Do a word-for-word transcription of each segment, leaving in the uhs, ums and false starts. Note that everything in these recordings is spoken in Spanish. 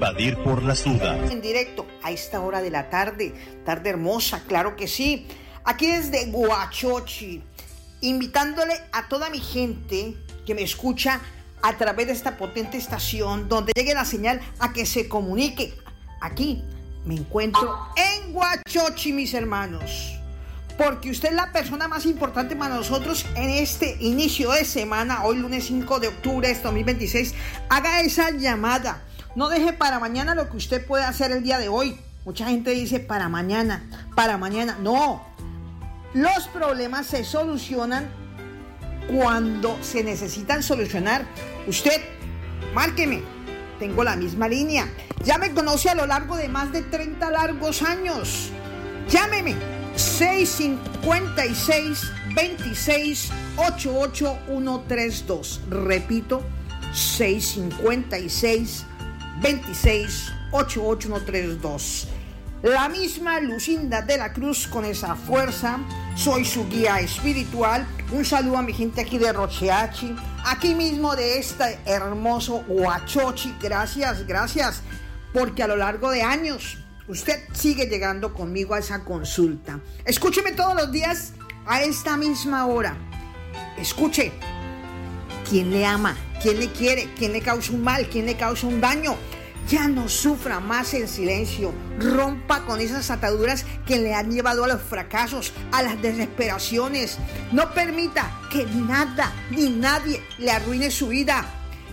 Invadir por las dudas. En directo a esta hora de la tarde, tarde hermosa, claro que sí. Aquí desde Guachochi, invitándole a toda mi gente que me escucha a través de esta potente estación, donde llegue la señal a que se comunique. Aquí me encuentro en Guachochi, mis hermanos, porque usted es la persona más importante para nosotros en este inicio de semana. Hoy lunes cinco de octubre de dos mil veintiséis. Haga esa llamada. No deje para mañana lo que usted puede hacer el día de hoy. Mucha gente dice para mañana, para mañana. No. Los problemas se solucionan cuando se necesitan solucionar. Usted, márqueme. Tengo la misma línea. Ya me conoce a lo largo de más de treinta largos años. Llámeme. seis cinco seis, veintiséis, ochenta y ocho, ciento treinta y dos. Repito, seis cinco seis, veintiséis, ochenta y ocho, ciento treinta y dos. La misma Lucinda de la Cruz con esa fuerza. Soy su guía espiritual. Un saludo a mi gente aquí de Rocheachi, aquí mismo de este hermoso Guachochi. Gracias, gracias, porque a lo largo de años usted sigue llegando conmigo a esa consulta. Escúcheme todos los días a esta misma hora. Escuche. ¿Quién le ama? ¿Quién le quiere? ¿Quién le causa un mal? ¿Quién le causa un daño? Ya no sufra más en silencio. Rompa con esas ataduras que le han llevado a los fracasos, a las desesperaciones. No permita que nada ni nadie le arruine su vida,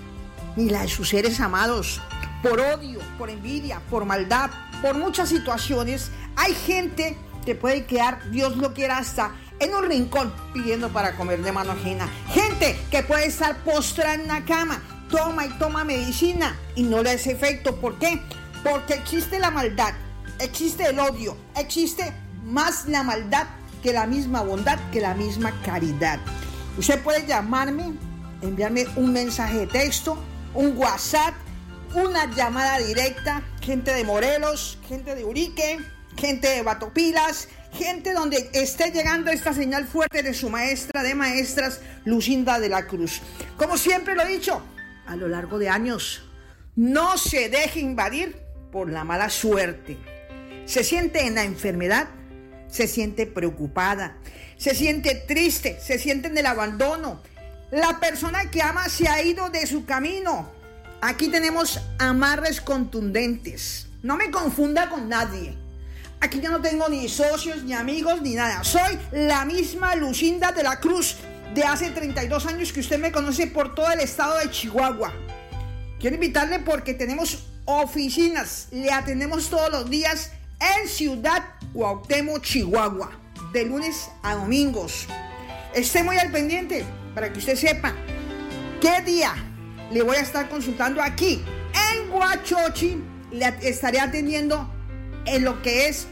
ni la de sus seres amados. Por odio, por envidia, por maldad, por muchas situaciones, hay gente que puede quedar, Dios lo quiera, hasta en un rincón pidiendo para comer de mano ajena. Gente que puede estar postrada en la cama, toma y toma medicina y no le hace efecto. ¿Por qué? Porque existe la maldad, existe el odio, existe más la maldad que la misma bondad, que la misma caridad. Usted puede llamarme, enviarme un mensaje de texto, un WhatsApp, una llamada directa. Gente de Morelos, gente de Urique, gente de Batopilas, gente donde esté llegando esta señal fuerte de su maestra de maestras, Lucinda de la Cruz. Como siempre lo he dicho a lo largo de años, no se deje invadir por la mala suerte. Se siente en la enfermedad, se siente preocupada, se siente triste, se siente en el abandono. La persona que ama se ha ido de su camino. Aquí tenemos amarres contundentes. No me confunda con nadie. Aquí yo no tengo ni socios, ni amigos, ni nada. Soy la misma Lucinda de la Cruz de hace treinta y dos años que usted me conoce por todo el estado de Chihuahua. Quiero invitarle porque tenemos oficinas. Le atendemos todos los días en Ciudad Cuauhtémoc, Chihuahua, de lunes a domingos. Esté muy al pendiente para que usted sepa qué día le voy a estar consultando aquí en Guachochi. Le estaré atendiendo en lo que es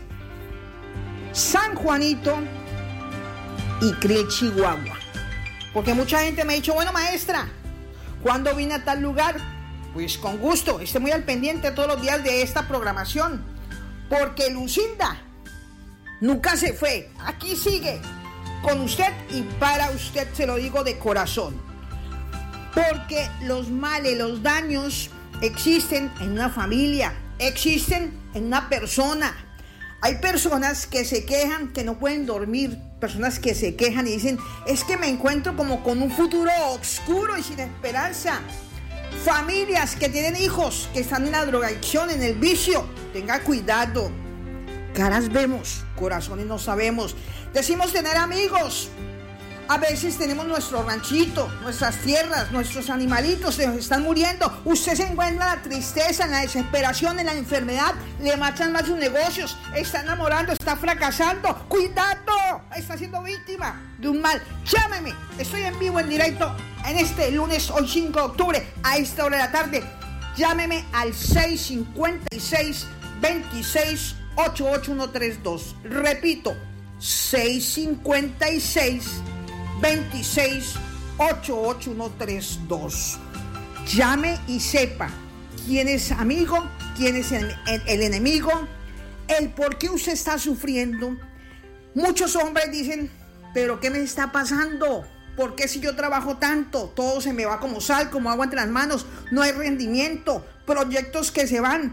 San Juanito y Krill, Chihuahua. Porque mucha gente me ha dicho, bueno, maestra, ¿cuándo vine a tal lugar? Pues con gusto, esté muy al pendiente todos los días de esta programación. Porque Lucinda nunca se fue, aquí sigue con usted y para usted, se lo digo de corazón. Porque los males, los daños existen en una familia, existen en una persona. Hay personas que se quejan que no pueden dormir, personas que se quejan y dicen, es que me encuentro como con un futuro oscuro y sin esperanza. Familias que tienen hijos que están en la drogadicción, en el vicio. Tenga cuidado. Caras vemos, corazones no sabemos. Decimos tener amigos. A veces tenemos nuestro ranchito, nuestras tierras, nuestros animalitos se nos están muriendo. Usted se encuentra en la tristeza, en la desesperación, en la enfermedad. Le marchan mal sus negocios, está enamorando, está fracasando. ¡Cuidado! Está siendo víctima de un mal. Llámeme, estoy en vivo, en directo, en este lunes, hoy cinco de octubre, a esta hora de la tarde. Llámeme al seis cinco seis, veintiséis, ochenta y ocho, ciento treinta y dos. Repito, seis cinco seis, veintiséis, ochenta y ocho, ciento treinta y dos. Llame y sepa quién es amigo, quién es el, el, el enemigo, el por qué usted está sufriendo. Muchos hombres dicen, pero ¿qué me está pasando? ¿Por qué si yo trabajo tanto? Todo se me va como sal, como agua entre las manos. No hay rendimiento, proyectos que se van,